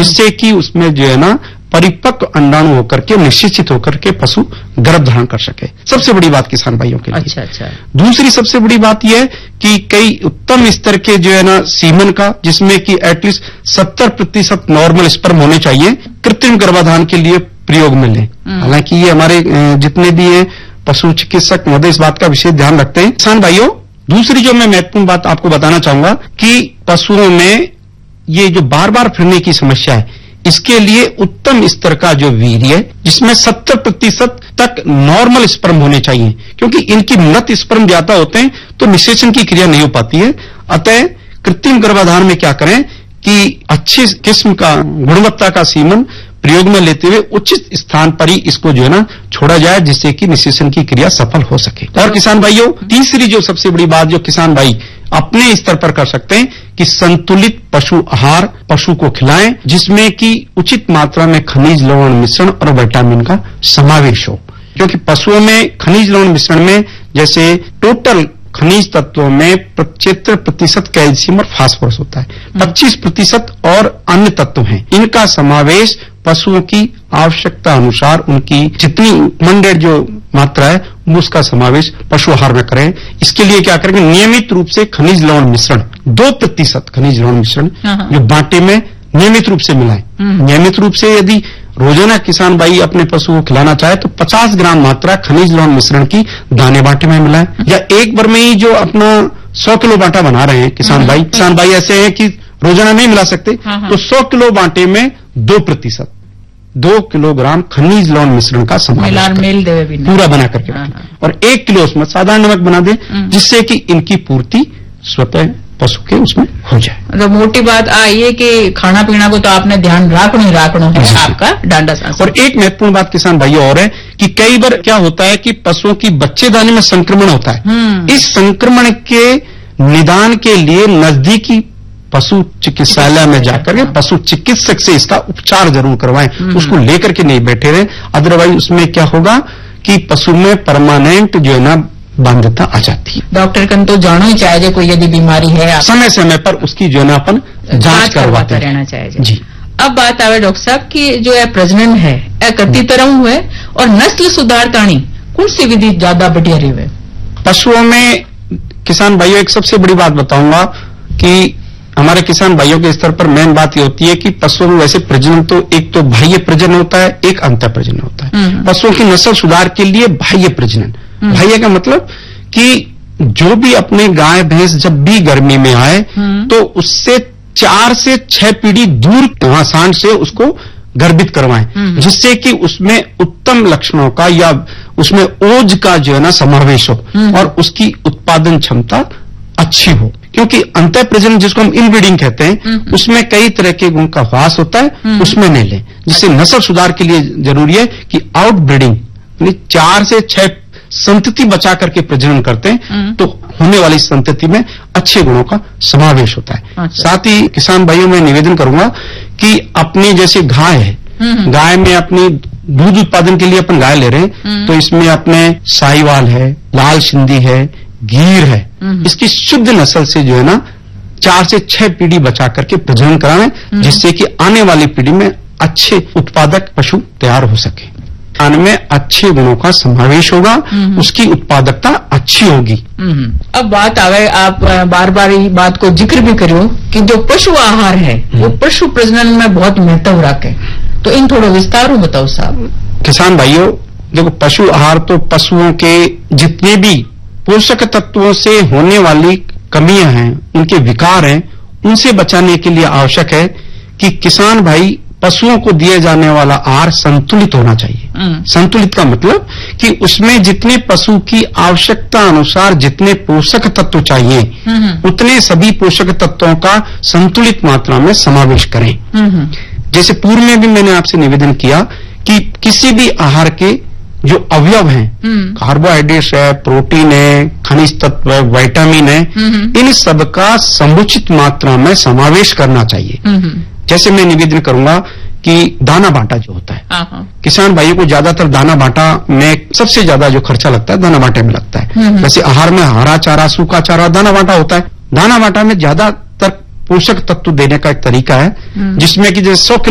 जिससे कि उसमें जो है ना परिपक्व अंडाणु होकर के निश्चित होकर के पशु गर्भ धारण कर सके। सबसे बड़ी बात किसान भाइयों के लिए। अच्छा। दूसरी सबसे बड़ी बात यह है कि कई उत्तम स्तर के जो है ना सीमन का, जिसमें कि एटलीस्ट 70% नॉर्मल स्पर्म होने चाहिए, कृत्रिम गर्भाधान के लिए प्रयोग में लें। हालांकि ये हमारे जितने भी हैं पशु चिकित्सक महोदय इस बात का विशेष ध्यान रखते हैं। किसान भाइयों, दूसरी जो मैं महत्वपूर्ण बात आपको बताना चाहूंगा कि पशुओं में ये जो बार बार फिरने की समस्या है, इसके लिए उत्तम स्तर का जो वीर्य है, जिसमें 70% तक नॉर्मल स्पर्म होने चाहिए, क्योंकि इनकी मृत स्पर्म ज्यादा होते हैं तो निषेचन की क्रिया नहीं हो पाती है। अतः कृत्रिम गर्भाधान में क्या करें कि अच्छी किस्म का गुणवत्ता का सीमन प्रयोग में लेते हुए उचित स्थान पर ही इसको जो है ना छोड़ा जाए, जिससे कि निषेचन की क्रिया सफल हो सके। और किसान भाइयों, तीसरी जो सबसे बड़ी बात जो किसान भाई अपने स्तर पर कर सकते हैं कि संतुलित पशु आहार पशु को खिलाएं, जिसमें कि उचित मात्रा में खनिज लवण मिश्रण और विटामिन का समावेश हो। क्योंकि पशुओं में खनिज लवण मिश्रण में जैसे टोटल खनिज तत्वों में 75% कैल्शियम और फास्फोरस होता है, 25% और अन्य तत्व हैं। इनका समावेश पशुओं की आवश्यकता अनुसार उनकी जितनी मंडेड जो मात्रा है उसका समावेश पशु आहार में करें। इसके लिए क्या करेंगे, नियमित रूप से खनिज लवण मिश्रण 2% खनिज लवण मिश्रण जो बांटे में नियमित रूप से मिलाएं। नियमित रूप से यदि रोजाना किसान भाई अपने पशु को खिलाना चाहे तो 50 ग्राम मात्रा खनिज लवण मिश्रण की दाने बांटे में मिलाएं। या एक बार में ही जो अपना 100 किलो बांटा बना रहे हैं किसान भाई ऐसे हैं कि रोजाना नहीं मिला सकते, तो 100 किलो बांटे में 2% 2 किलोग्राम खनिज लवण मिश्रण का समावेश पूरा बना करके और 1 किलो उसमें साधारण नमक बना दें, जिससे कि इनकी पूर्ति स्वतः पशु के उसमें हो जाए। तो मोटी बात ये कि खाना पीना को तो आपने ध्यान रखना है आपका डांडा सांस। और एक महत्वपूर्ण बात किसान भाइयों और है कि कई बार क्या होता है कि पशुओं की बच्चेदानी में संक्रमण होता है। इस संक्रमण के निदान के लिए नजदीकी पशु चिकित्सालय में जाकर के पशु चिकित्सक से इसका उपचार जरूर करवाएं, उसको लेकर के नहीं बैठे रहे। अदरवाइज उसमें क्या होगा कि पशु में परमानेंट जो है ना बाध्यता आ जाती है। डॉक्टर कन तो जानो ही चाहिए कोई यदि बीमारी है, समय समय पर उसकी जो है ना अपन जांच करवाते रहना चाहिए जी। अब बात आवे डॉक्टर साहब की जो है प्रजनन है कति तरह हुए और नस्ल सुधार ताणी कौन सी विधि ज्यादा बढ़िया रही? पशुओं में किसान भाइयों एक सबसे बड़ी बात बताऊंगा कि हमारे किसान भाइयों के स्तर पर मेन बात ये होती है कि पशुओं में वैसे प्रजनन तो एक तो बाह्य प्रजनन होता है, एक अंतः प्रजनन होता है। पशुओं की नस्ल सुधार के लिए बाह्य प्रजनन, बाह्य का मतलब कि जो भी अपने गाय भैंस जब भी गर्मी में आए तो उससे 4 से 6 पीढ़ी दूर सांड से उसको गर्भित करवाएं, जिससे कि उसमें उत्तम लक्षणों का या उसमें ओज का जो है ना समावेश हो और उसकी उत्पादन क्षमता अच्छी हो। क्योंकि अंतः प्रजनन जिसको हम इनब्रीडिंग कहते हैं उसमें कई तरह के गुण का ह्रास होता है, उसमें नहीं लें। जिससे नस्ल सुधार के लिए जरूरी है कि आउटब्रीडिंग 4 से 6 संतति बचा करके प्रजनन करते हैं तो होने वाली संतति में अच्छे गुणों का समावेश होता है। साथ ही किसान भाइयों में निवेदन करूंगा कि अपनी जैसे गाय है, गाय में अपनी दूध उत्पादन के लिए अपन गाय ले रहे हैं तो इसमें अपने साहिवाल है, लाल सिंधी है, गीर है, इसकी शुद्ध नस्ल से जो है ना 4 से 6 पीढ़ी बचा करके प्रजनन कराएं, जिससे कि आने वाली पीढ़ी में अच्छे उत्पादक पशु तैयार हो सके। खाने में अच्छे गुणों का समावेश होगा, उसकी उत्पादकता अच्छी होगी। अब बात आवे, आप बार बार ये बात को जिक्र भी करो कि जो पशु आहार है वो पशु प्रजनन में बहुत महत्व रखे, तो इन थोड़ा विस्तार बताओ साहब। किसान भाइयों देखो, पशु आहार तो पशुओं के जितने भी पोषक तत्वों से होने वाली कमियां हैं, उनके विकार हैं, उनसे बचाने के लिए आवश्यक है कि किसान भाई पशुओं को दिए जाने वाला आहार संतुलित होना चाहिए। संतुलित का मतलब कि उसमें जितने पशु की आवश्यकता अनुसार जितने पोषक तत्व चाहिए उतने सभी पोषक तत्वों का संतुलित मात्रा में समावेश करें। जैसे पूर्व में भी मैंने आपसे निवेदन किया कि किसी भी आहार के जो अवयव हैं, कार्बोहाइड्रेट्स है, प्रोटीन है, खनिज तत्व है, विटामिन है, इन सब का समुचित मात्रा में समावेश करना चाहिए। जैसे मैं निवेदन करूंगा कि दाना बांटा जो होता है, किसान भाइयों को ज्यादातर दाना बांटा में सबसे ज्यादा जो खर्चा लगता है दाना बांटे में लगता है। जैसे आहार में हरा चारा, सूखा चारा, दाना बांटा होता है। दाना बांटा में ज्यादातर पोषक तत्व देने का एक तरीका है जिसमें कि जैसे 100